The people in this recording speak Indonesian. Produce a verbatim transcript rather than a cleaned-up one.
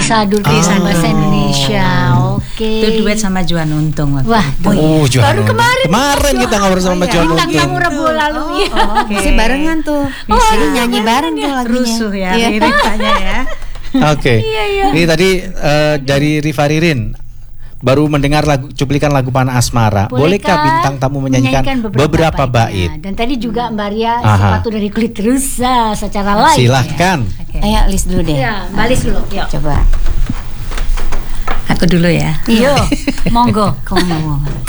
Sadur Pisan bahasa Indonesia. Oke. Itu duet sama Juan Untung waktu Wah, itu. Oh, Juan baru Untung. kemarin. Kemarin kita ngobrol sama Oh, iya. Juan Bintang Untung. tamu Rabu lalu. Oh, oke. Masih barengan tuh. Oh, Jadi iya, nyanyi bareng tuh lagunya. Rusuh ya Iya. liriknya ya. Oke. Ini tadi eh, dari Rifa Ririn baru mendengar lagu cuplikan lagu Panah Asmara. Bolehkah bintang tamu menyanyikan, beberapa, beberapa bait? Dan tadi juga Mbak Ria Aha. sepatu dari kulit rusa secara live. Silahkan. Oke. Ayo list dulu deh. Ya, balis dulu. Yuk. Coba. Aku dulu ya. Yo, monggo. Kamu mau.